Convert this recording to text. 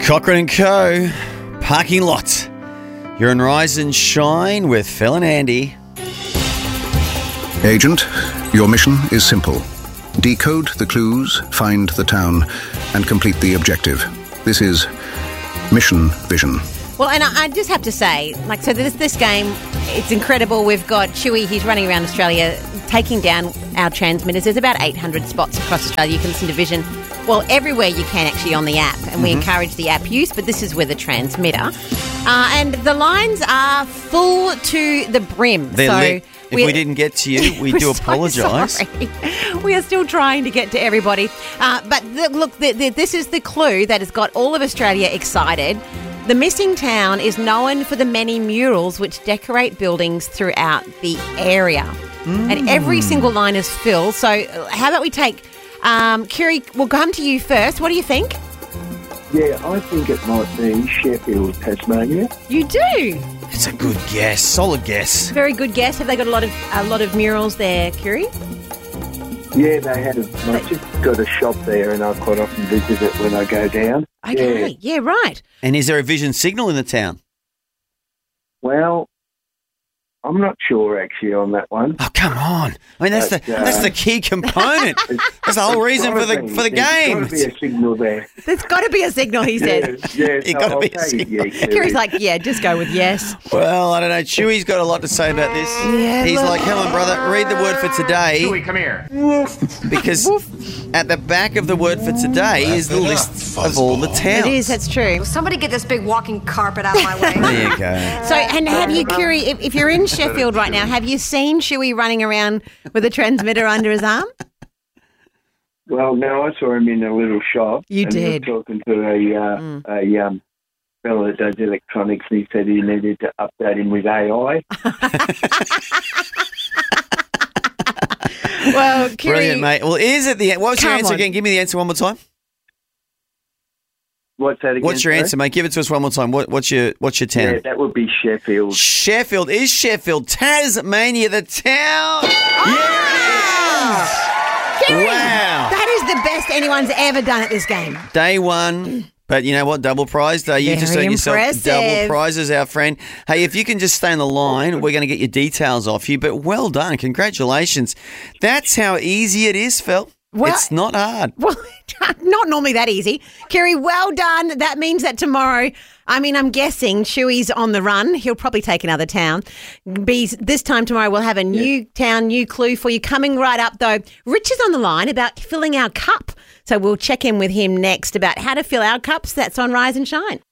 Cochrane and Co. Parking lot. You're on Rise and Shine with Phil and Andy. Agent, your mission is simple. Decode the clues, find the town, and complete the objective. This is Mission Vision. Well, and I just have to say, so this game, it's incredible. We've got Chewy, he's running around Australia taking down our transmitters. There's about 800 spots across Australia. You can listen to Vision, everywhere you can actually on the app, and we encourage the app use, but this is with a transmitter. And the lines are full to the brim. If we didn't get to you, we do apologise. So we are still trying to get to everybody. But this is the clue that has got all of Australia excited. The missing town is known for the many murals which decorate buildings throughout the area. And every single line is filled. So how about we take... Kiri, we'll come to you first. What do you think? Yeah, I think it might be Sheffield, Tasmania. You do? It's a good guess. Solid guess. Very good guess. Have they got a lot of murals there, Kiri? Yeah, they had. I just got a shop there, and I quite often visit it when I go down. Okay, yeah, right. And is there a vision signal in the town? Well, I'm not sure actually on that one. Oh, come on! I mean, that's the key component. That's the whole reason for the game. There's got to be a signal there. There's got to be a signal, he said. Yes, It's got to be a signal. Kiri's like, yeah, just go with yes. Well, I don't know. Chewy's got a lot to say about this. Yeah, He's like, come on, brother, read the word for today. Chewy, come here. Because at the back of the word for today is the list of all the towns. It is, that's true. Somebody get this big walking carpet out of my way. There you go. So, and have you, Kiri, if you're in Sheffield right now, have you seen Chewy running around with a transmitter under his arm? Well, no, I saw him in a little shop. You and did. He was talking to a fellow that does electronics, and he said he needed to update him with AI. Well, Kiri... Brilliant, mate. Well, is it the... What was your answer again? Give me the answer one more time. What's that again? What's your sorry? answer, mate? Give it to us one more time. What's your town? Yeah, that would be Sheffield. Sheffield. Is Sheffield, Tasmania, the town? Kiri, Wow. that is the best anyone's ever done at this game. Day one. But you know what? Double prize day. You just Very earned yourself impressive. double prizes, our friend. Hey, if you can just stay on the line, we're going to get your details off you. But well done. Congratulations. That's how easy it is, Phil. Well, it's not hard. Well, not normally that easy. Kiri, well done. That means that tomorrow, I'm guessing Chewy's on the run. He'll probably take another town. This time tomorrow, we'll have a new town, new clue for you. Coming right up, though, Rich is on the line about filling our cup. So we'll check in with him next about how to fill our cups. That's on Rise and Shine.